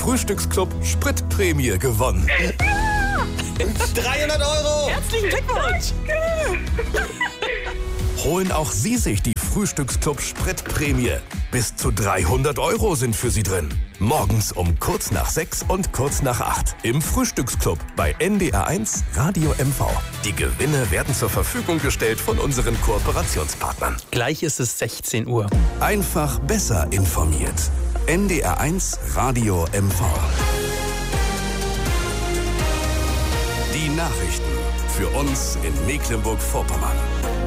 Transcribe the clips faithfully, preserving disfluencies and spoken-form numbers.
Frühstücksclub Spritprämie gewonnen. dreihundert Euro! Herzlichen Glückwunsch! Holen auch Sie sich die Frühstücksclub Spritprämie. Bis zu dreihundert Euro sind für Sie drin. Morgens um kurz nach sechs und kurz nach acht im Frühstücksclub bei N D R eins Radio M V. Die Gewinne werden zur Verfügung gestellt von unseren Kooperationspartnern. Gleich ist es sechzehn Uhr. Einfach besser informiert. N D R eins Radio M V. Die Nachrichten für uns in Mecklenburg-Vorpommern.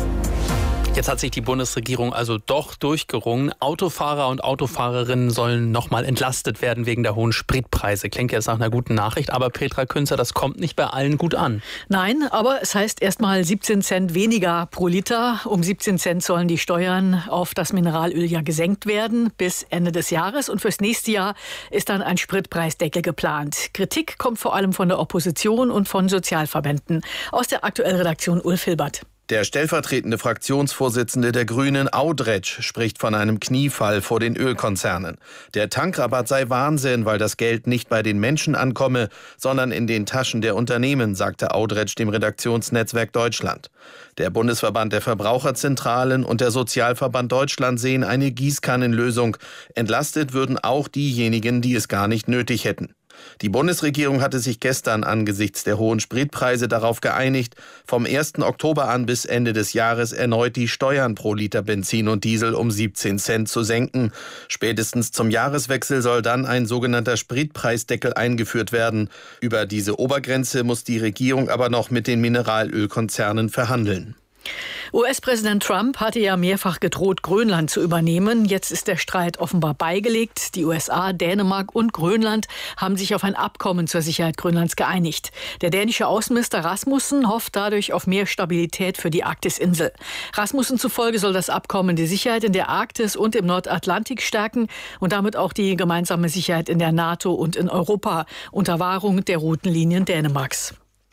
Jetzt hat sich die Bundesregierung also doch durchgerungen. Autofahrer und Autofahrerinnen sollen nochmal entlastet werden wegen der hohen Spritpreise. Klingt jetzt nach einer guten Nachricht, aber Petra Künzer, das kommt nicht bei allen gut an. Nein, aber es heißt erstmal siebzehn Cent weniger pro Liter. Um siebzehn Cent sollen die Steuern auf das Mineralöl ja gesenkt werden bis Ende des Jahres. Und fürs nächste Jahr ist dann ein Spritpreisdeckel geplant. Kritik kommt vor allem von der Opposition und von Sozialverbänden. Aus der aktuellen Redaktion Ulf Hilbert. Der stellvertretende Fraktionsvorsitzende der Grünen, Audretsch, spricht von einem Kniefall vor den Ölkonzernen. Der Tankrabatt sei Wahnsinn, weil das Geld nicht bei den Menschen ankomme, sondern in den Taschen der Unternehmen, sagte Audretsch dem Redaktionsnetzwerk Deutschland. Der Bundesverband der Verbraucherzentralen und der Sozialverband Deutschland sehen eine Gießkannenlösung. Entlastet würden auch diejenigen, die es gar nicht nötig hätten. Die Bundesregierung hatte sich gestern angesichts der hohen Spritpreise darauf geeinigt, vom ersten Oktober an bis Ende des Jahres erneut die Steuern pro Liter Benzin und Diesel um siebzehn Cent zu senken. Spätestens zum Jahreswechsel soll dann ein sogenannter Spritpreisdeckel eingeführt werden. Über diese Obergrenze muss die Regierung aber noch mit den Mineralölkonzernen verhandeln. U S-Präsident Trump hatte ja mehrfach gedroht, Grönland zu übernehmen. Jetzt ist der Streit offenbar beigelegt. Die U S A, Dänemark und Grönland haben sich auf ein Abkommen zur Sicherheit Grönlands geeinigt. Der dänische Außenminister Rasmussen hofft dadurch auf mehr Stabilität für die Arktisinsel. Rasmussen zufolge soll das Abkommen die Sicherheit in der Arktis und im Nordatlantik stärken und damit auch die gemeinsame Sicherheit in der NATO und in Europa unter Wahrung der roten Linien Dänemarks.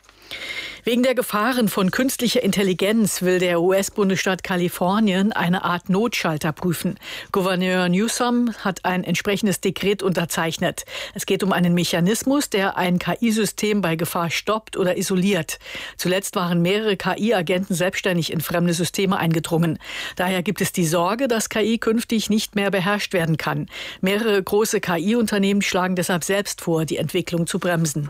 Wegen der Gefahren von künstlicher Intelligenz will der U S-Bundesstaat Kalifornien eine Art Notschalter prüfen. Gouverneur Newsom hat ein entsprechendes Dekret unterzeichnet. Es geht um einen Mechanismus, der ein K I-System bei Gefahr stoppt oder isoliert. Zuletzt waren mehrere K I-Agenten selbstständig in fremde Systeme eingedrungen. Daher gibt es die Sorge, dass K I künftig nicht mehr beherrscht werden kann. Mehrere große K I-Unternehmen schlagen deshalb selbst vor, die Entwicklung zu bremsen.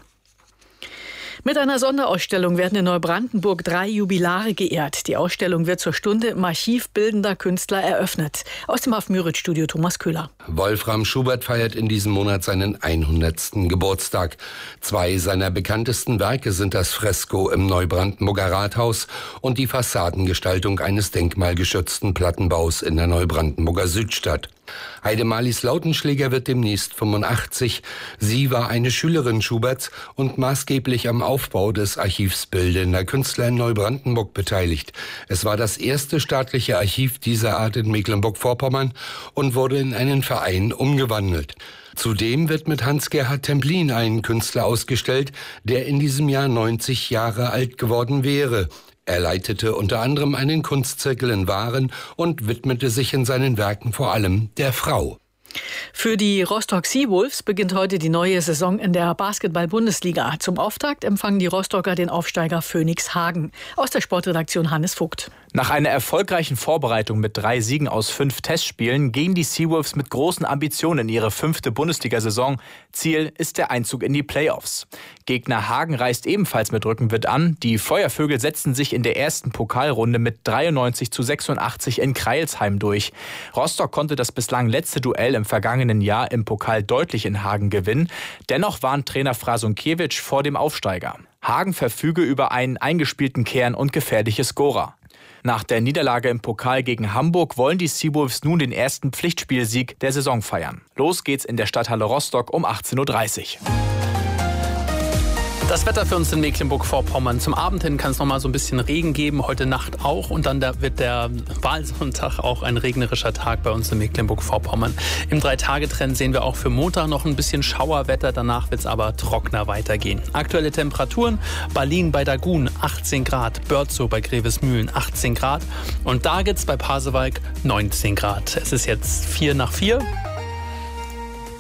Mit einer Sonderausstellung werden in Neubrandenburg drei Jubilare geehrt. Die Ausstellung wird zur Stunde im Archiv bildender Künstler eröffnet. Aus dem Haff-Müritz-Studio Thomas Köhler. Wolfram Schubert feiert in diesem Monat seinen hundertsten Geburtstag. Zwei seiner bekanntesten Werke sind das Fresko im Neubrandenburger Rathaus und die Fassadengestaltung eines denkmalgeschützten Plattenbaus in der Neubrandenburger Südstadt. Heidemalis Lautenschläger wird demnächst fünfundachtzig. Sie war eine Schülerin Schuberts und maßgeblich am Aufbau des Archivs Bildender Künstler in Neubrandenburg beteiligt. Es war das erste staatliche Archiv dieser Art in Mecklenburg-Vorpommern und wurde in einen Verein umgewandelt. Zudem wird mit Hans-Gerhard Templin ein Künstler ausgestellt, der in diesem Jahr neunzig Jahre alt geworden wäre. Er leitete unter anderem einen Kunstzirkel in Waren und widmete sich in seinen Werken vor allem der Frau. Für die Rostock Seawolves beginnt heute die neue Saison in der Basketball-Bundesliga. Zum Auftakt empfangen die Rostocker den Aufsteiger Phoenix Hagen. Aus der Sportredaktion Hannes Vogt. Nach einer erfolgreichen Vorbereitung mit drei Siegen aus fünf Testspielen gehen die Seawolves mit großen Ambitionen in ihre fünfte Bundesliga-Saison. Ziel ist der Einzug in die Playoffs. Gegner Hagen reist ebenfalls mit Rückenwind an. Die Feuervögel setzten sich in der ersten Pokalrunde mit dreiundneunzig zu sechsundachtzig in Crailsheim durch. Rostock konnte das bislang letzte Duell im vergangenen Jahr im Pokal deutlich in Hagen gewinnen. Dennoch warnt Trainer Frasunkiewicz vor dem Aufsteiger. Hagen verfüge über einen eingespielten Kern und gefährliche Scorer. Nach der Niederlage im Pokal gegen Hamburg wollen die Seawolves nun den ersten Pflichtspielsieg der Saison feiern. Los geht's in der Stadthalle Rostock um achtzehn Uhr dreißig. Das Wetter für uns in Mecklenburg-Vorpommern. Zum Abend hin kann es noch mal so ein bisschen Regen geben, heute Nacht auch. Und dann da wird der Wahlsonntag auch ein regnerischer Tag bei uns in Mecklenburg-Vorpommern. Im Drei-Tage-Trend sehen wir auch für Montag noch ein bisschen Schauerwetter. Danach wird es aber trockener weitergehen. Aktuelle Temperaturen: Berlin bei Dagun achtzehn Grad, Börzow bei Grevesmühlen achtzehn Grad und Dargitz bei Pasewalk neunzehn Grad. Es ist jetzt vier nach vier.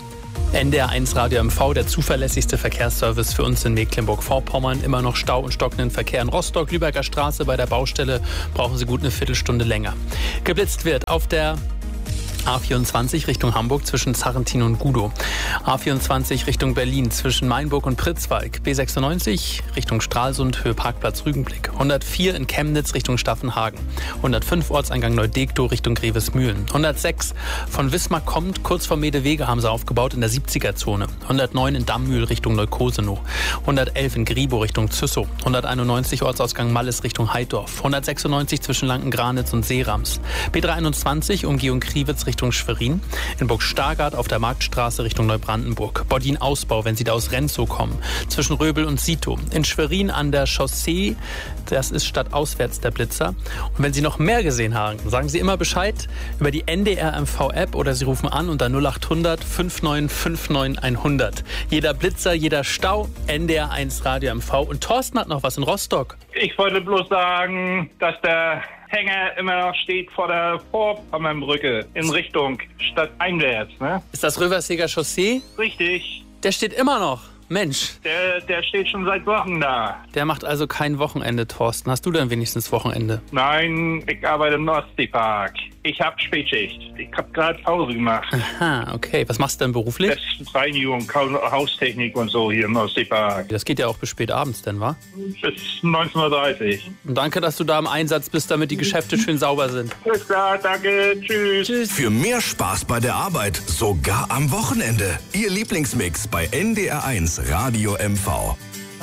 N D R eins Radio M V, der zuverlässigste Verkehrsservice für uns in Mecklenburg-Vorpommern. Immer noch Stau und stockenden Verkehr in Rostock, Lübecker Straße. Bei der Baustelle brauchen Sie gut eine Viertelstunde länger. Geblitzt wird auf der A vierundzwanzig Richtung Hamburg zwischen Zarrentin und Gudow. A vierundzwanzig Richtung Berlin zwischen Mainburg und Pritzwalk. B sechsundneunzig Richtung Stralsund, Höhe Parkplatz Rügenblick. hundertvier in Chemnitz Richtung Staffenhagen. hundertfünf Ortseingang Neudektow Richtung Grevesmühlen. hundertsechs von Wismar kommt, kurz vor Medewege haben sie aufgebaut in der siebziger-Zone. hundertneun in Dammühl Richtung Neukosenow. hundertelf in Gribow Richtung Züssow. hunderteinundneunzig Ortsausgang Malles Richtung Heidorf. hundertsechsundneunzig zwischen Lanken-Granitz und Seerams. B dreihunderteinundzwanzig Umgehung Kriwitz Richtung Schwerin, in Burg-Stargard auf der Marktstraße Richtung Neubrandenburg. Bodin-Ausbau, wenn Sie da aus Renzow kommen, zwischen Röbel und Sito. In Schwerin an der Chaussee, das ist stadtauswärts der Blitzer. Und wenn Sie noch mehr gesehen haben, sagen Sie immer Bescheid über die N D R M V-App oder Sie rufen an unter null acht hundert neunundfünfzig neunundfünfzig hundert. Jeder Blitzer, jeder Stau, N D R eins Radio M V. Und Thorsten hat noch was in Rostock. Ich wollte bloß sagen, dass der Hänger immer noch steht vor der Vorpommernbrücke in Richtung stadteinwärts. Ne? Ist das Röverseger Chaussee? Richtig. Der steht immer noch. Mensch. Der, der steht schon seit Wochen da. Der macht also kein Wochenende, Thorsten. Hast du denn wenigstens Wochenende? Nein, ich arbeite im Nordseepark. Ich habe Spätschicht. Ich habe gerade Pause gemacht. Aha, okay. Was machst du denn beruflich? Das ist Reinigung, Haustechnik und so hier im Nordseepark. Das geht ja auch bis spät abends denn, wa? Bis neunzehn Uhr dreißig. Und danke, dass du da im Einsatz bist, damit die Geschäfte schön sauber sind. Bis klar, danke. Tschüss. Tschüss. Für mehr Spaß bei der Arbeit, sogar am Wochenende. Ihr Lieblingsmix bei N D R eins Radio M V.